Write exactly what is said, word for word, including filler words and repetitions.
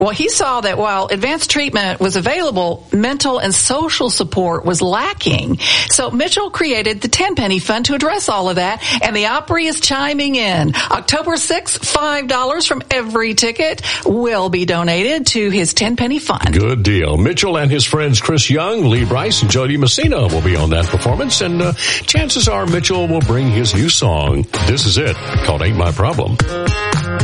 Well, he saw that while advanced treatment was available, mental and social support was lacking. So Mitchell created the Tenpenny Fund to address all of that, and the Opry is chiming in. October sixth, five dollars from every ticket will be donated to his Tenpenny Fund. Good deal. Mitchell and his friends Chris Young, Lee Brice, and Jody Messina will be on that performance, and uh, chances are Mitchell will bring his new song, This Is It, called Ain't My Problem.